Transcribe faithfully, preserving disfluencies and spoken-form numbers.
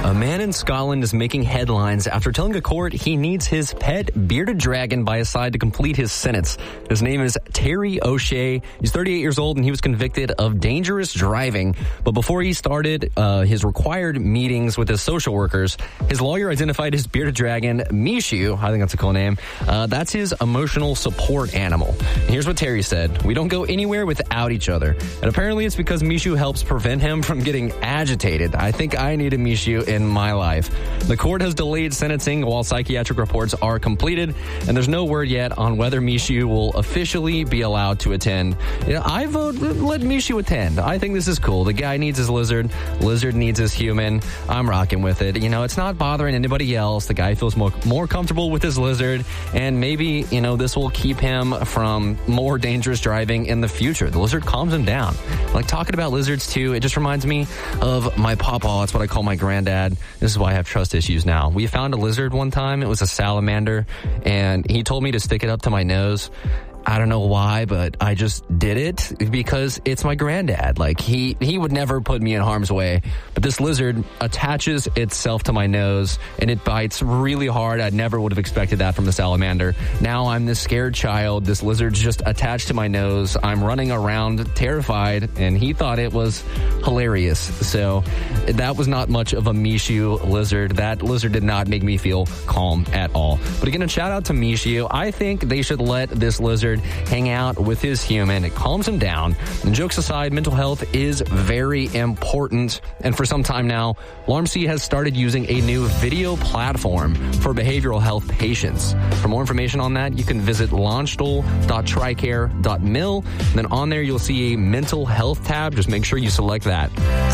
A man in Scotland is making headlines after telling a court he needs his pet bearded dragon by his side to complete his sentence. His name is Terry O'Shea. He's thirty-eight years old and he was convicted of dangerous driving. But before he started uh, his required meetings with his social workers, his lawyer identified his bearded dragon, Mishu. I think that's a cool name. Uh, that's his emotional support animal. And here's what Terry said. We don't go anywhere without each other. And apparently it's because Mishu helps prevent him from getting agitated. I think I need a Mishu in my life. The court has delayed sentencing while psychiatric reports are completed, and there's no word yet on whether Mishu will officially be allowed to attend. You know, I vote let Mishu attend. I think this is cool. The guy needs his lizard. Lizard needs his human. I'm rocking with it. You know, it's not bothering anybody else. The guy feels more, more comfortable with his lizard, and maybe, you know, this will keep him from more dangerous driving in the future. The lizard calms him down. Like, talking about lizards, too, it just reminds me of my pawpaw. That's what I call my granddad. This is why I have trust issues now. We found a lizard one time. It was a salamander, and he told me to stick it up to my nose. I don't know why, but I just did it because it's my granddad. Like, he, he would never put me in harm's way. But this lizard attaches itself to my nose, and it bites really hard. I never would have expected that from the salamander. Now I'm this scared child. This lizard's just attached to my nose. I'm running around terrified, and he thought it was hilarious. So that was not much of a Mishu lizard. That lizard did not make me feel calm at all. But again, a shout out to Mishu. I think they should let this lizard hang out with his human. It calms him down. And jokes aside, mental health is very important. And for some time now, LaRMC has started using a new video platform for behavioral health patients. For more information on that, you can visit launchstool dot tricare dot mil. Then on there, you'll see a mental health tab. Just make sure you select that.